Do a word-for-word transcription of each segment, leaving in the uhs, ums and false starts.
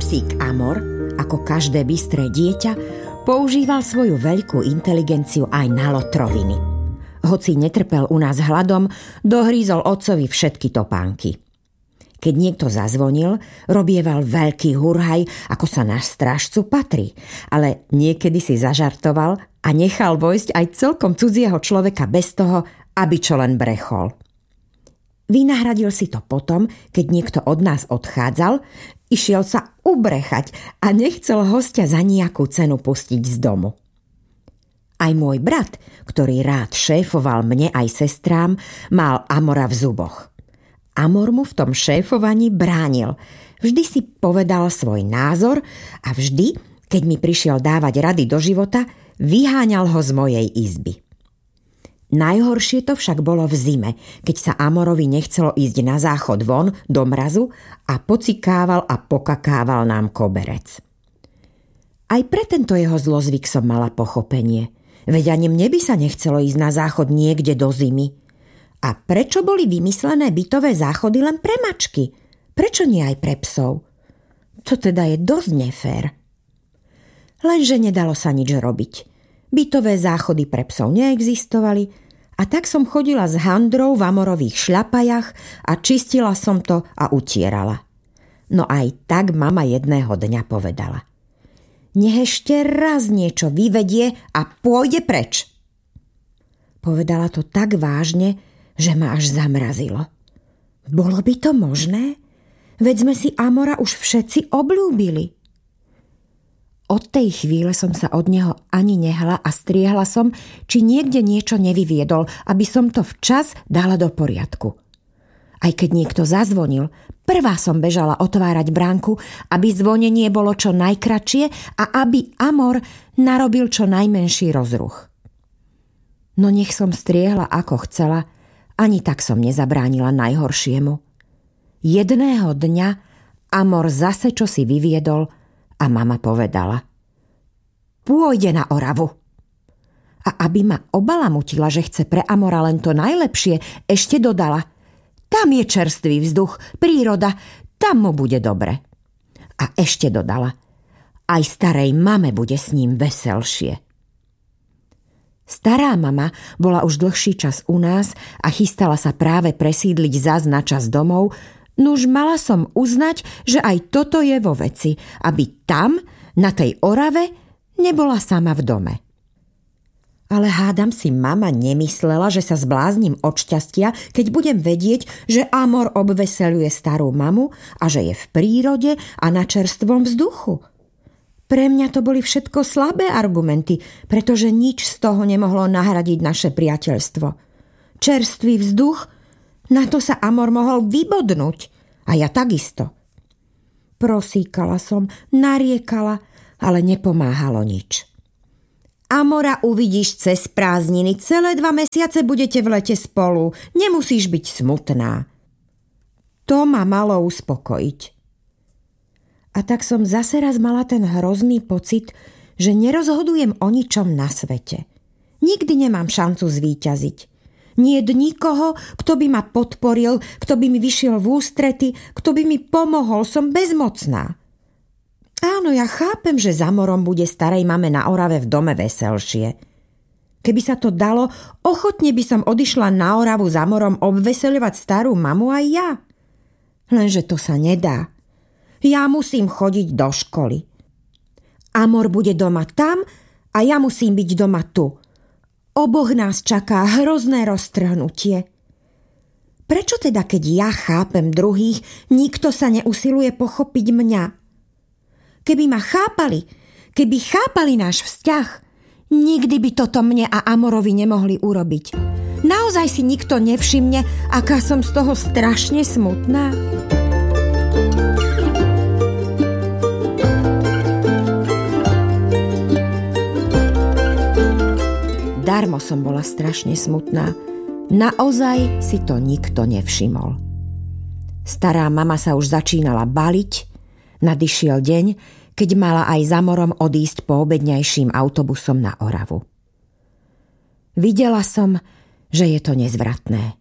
Psík Amor, ako každé bystré dieťa, používal svoju veľkú inteligenciu aj na lotroviny. Hoci netrpel u nás hladom, dohrízol otcovi všetky topánky. Keď niekto zazvonil, robieval veľký hurhaj, ako sa na strážcu patrí, ale niekedy si zažartoval a nechal vojsť aj celkom cudzieho človeka bez toho, aby čo len brechol. Vynahradil si to potom, keď niekto od nás odchádzal, išiel sa ubrechať a nechcel hostia za nejakú cenu pustiť z domu. Aj môj brat, ktorý rád šéfoval mne aj sestrám, mal Amora v zuboch. Amor mu v tom šéfovaní bránil. Vždy si povedal svoj názor a vždy, keď mi prišiel dávať rady do života, vyháňal ho z mojej izby. Najhoršie to však bolo v zime, keď sa Amorovi nechcelo ísť na záchod von, do mrazu a pocikával a pokakával nám koberec. Aj pre tento jeho zlozvyk som mala pochopenie. Veď ani mne by sa nechcelo ísť na záchod niekde do zimy. A prečo boli vymyslené bytové záchody len pre mačky? Prečo nie aj pre psov? To teda je dosť nefér. Lenže nedalo sa nič robiť. Bytové záchody pre psov neexistovali a tak som chodila s handrou v Amorových šľapajach a čistila som to a utierala. No aj tak mama jedného dňa povedala: nech ešte raz niečo vyvedie a pôjde preč. Povedala to tak vážne, že ma až zamrazilo. Bolo by to možné? Veď sme si Amora už všetci obľúbili. Od tej chvíle som sa od neho ani nehla a striehla som, či niekde niečo nevyviedol, aby som to včas dala do poriadku. Aj keď niekto zazvonil, prvá som bežala otvárať bránku, aby zvonenie bolo čo najkratšie a aby Amor narobil čo najmenší rozruch. No nech som striehla ako chcela, ani tak som nezabránila najhoršiemu. Jedného dňa Amor zase čo si vyviedol a mama povedala: pôjde na Oravu. A aby ma obalamutila, že chce pre Amora len to najlepšie, ešte dodala: tam je čerstvý vzduch, príroda, tam mu bude dobre. A ešte dodala: aj starej mame bude s ním veselšie. Stará mama bola už dlhší čas u nás a chystala sa práve presídliť zas na čas domov. Nuž mala som uznať, že aj toto je vo veci, aby tam, na tej Orave, nebola sama v dome. Ale hádam si mama nemyslela, že sa zblázním od šťastia, keď budem vedieť, že Amor obveseľuje starú mamu a že je v prírode a na čerstvom vzduchu. Pre mňa to boli všetko slabé argumenty, pretože nič z toho nemohlo nahradiť naše priateľstvo. Čerstvý vzduch? Na to sa Amor mohol vybodnúť. A ja takisto. Prosíkala som, nariekala, ale nepomáhalo nič. Amora uvidíš cez prázdniny. Celé dva mesiace budete v lete spolu. Nemusíš byť smutná. To ma malo uspokojiť. A tak som zase raz mala ten hrozný pocit, že nerozhodujem o ničom na svete. Nikdy nemám šancu zvíťaziť. Nie je nikoho, kto by ma podporil, kto by mi vyšiel v ústrety, kto by mi pomohol, som bezmocná. Áno, ja chápem, že za Amorom bude starej mame na Orave v dome veselšie. Keby sa to dalo, ochotne by som odišla na Oravu za Amorom obveseľovať starú mamu aj ja. Lenže to sa nedá. Ja musím chodiť do školy. Amor bude doma tam a ja musím byť doma tu. Oboch nás čaká hrozné roztrhnutie. Prečo teda, keď ja chápem druhých, nikto sa neusiluje pochopiť mňa? Keby ma chápali, keby chápali náš vzťah, nikdy by toto mne a Amorovi nemohli urobiť. Naozaj si nikto nevšimne, aká som z toho strašne smutná? Darmo som bola strašne smutná. Naozaj si to nikto nevšimol. Stará mama sa už začínala baliť. Nadišiel deň, keď mala aj za Amorom odísť po obedňajším autobusom na Oravu. Videla som, že je to nezvratné.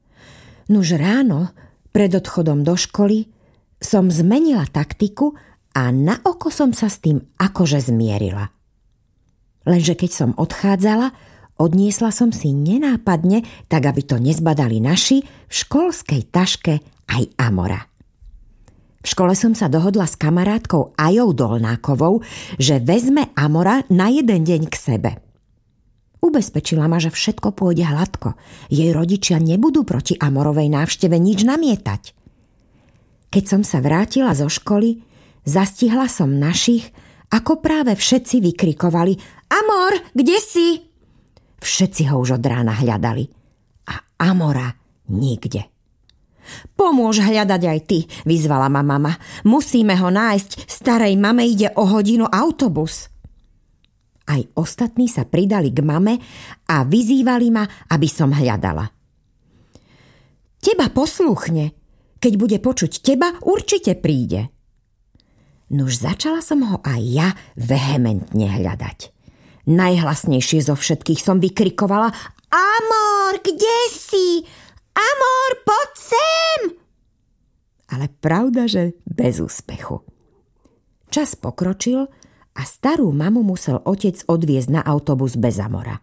Nuž ráno, pred odchodom do školy, som zmenila taktiku a na oko som sa s tým akože zmierila. Lenže keď som odchádzala, odniesla som si nenápadne, tak aby to nezbadali naši, v školskej taške aj amora. V škole som sa dohodla s kamarátkou Ajou Dolnákovou, že vezme amora na jeden deň k sebe. Ubezpečila ma, že všetko pôjde hladko. Jej rodičia nebudú proti amorovej návšteve nič namietať. Keď som sa vrátila zo školy, zastihla som našich, ako práve všetci vykrikovali: Amor, kde si? Všetci ho už od rána hľadali. A amora nikde. Pomôž hľadať aj ty, vyzvala ma mama. Musíme ho nájsť, starej mame ide o hodinu autobus. Aj ostatní sa pridali k mame a vyzývali ma, aby som hľadala. Teba poslúchne. Keď bude počuť teba, určite príde. Nuž začala som ho aj ja vehementne hľadať. Najhlasnejšie zo všetkých som vykrikovala: Amor, kde si? Amor, poď sem! Ale pravda, že bez úspechu. Čas pokročil a starú mamu musel otec odviezť na autobus bez amora.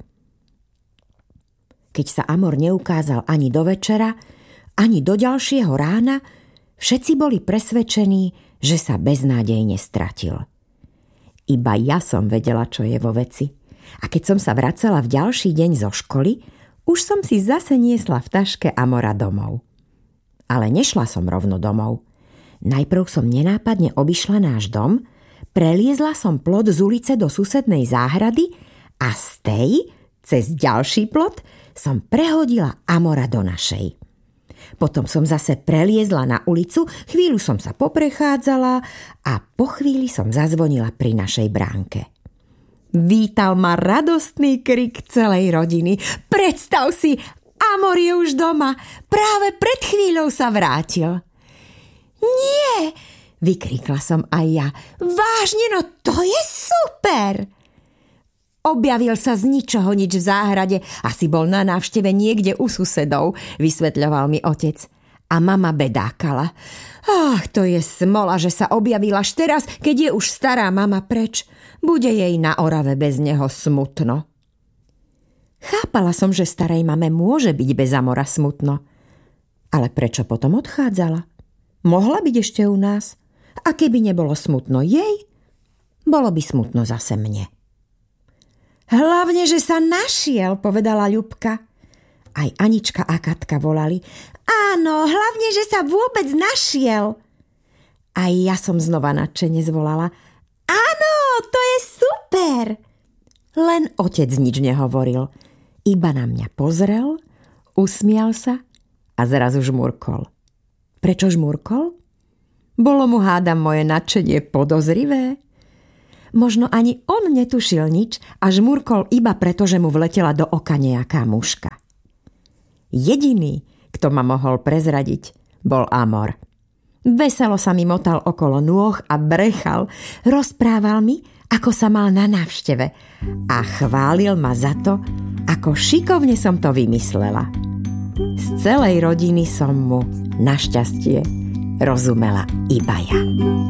Keď sa amor neukázal ani do večera, ani do ďalšieho rána, všetci boli presvedčení, že sa beznádejne stratil. Iba ja som vedela, čo je vo veci. A keď som sa vracala v ďalší deň zo školy, už som si zase niesla v taške amora domov. Ale nešla som rovno domov. Najprv som nenápadne obišla náš dom, preliezla som plot z ulice do susednej záhrady a z tej, cez ďalší plot, som prehodila amora do našej. Potom som zase preliezla na ulicu, chvíľu som sa poprechádzala a po chvíli som zazvonila pri našej bránke. Vítal ma radostný krik celej rodiny. Predstav si, amor je už doma. Práve pred chvíľou sa vrátil. Nie, vykrikla som aj ja. Vážne, no to je super. Objavil sa z ničoho nič v záhrade. Asi bol na návšteve niekde u susedov, vysvetľoval mi otec. A mama bedákala. Ach, to je smola, že sa objavil až teraz, keď je už stará mama preč. Bude jej na Orave bez neho smutno. Chápala som, že starej mame môže byť bez amora smutno. Ale prečo potom odchádzala? Mohla byť ešte u nás. A keby nebolo smutno jej, bolo by smutno zase mne. Hlavne, že sa našiel, povedala Ľubka. Aj Anička a Katka volali. Áno, hlavne, že sa vôbec našiel. Aj ja som znova nadšene zvolala. Áno, to je super. Len otec nič nehovoril. Iba na mňa pozrel, usmial sa a zrazu žmurkol. Prečo žmurkol? Bolo mu, hádam, moje nadšenie podozrivé? Možno ani on netušil nič a žmurkol iba preto, že mu vletela do oka nejaká muška. Jediný, kto ma mohol prezradiť, bol amor. Veselo sa mi motal okolo nôh a brechal. Rozprával mi, ako sa mal na návšteve a chválil ma za to, ako šikovne som to vymyslela. Z celej rodiny som mu, našťastie, rozumela iba ja.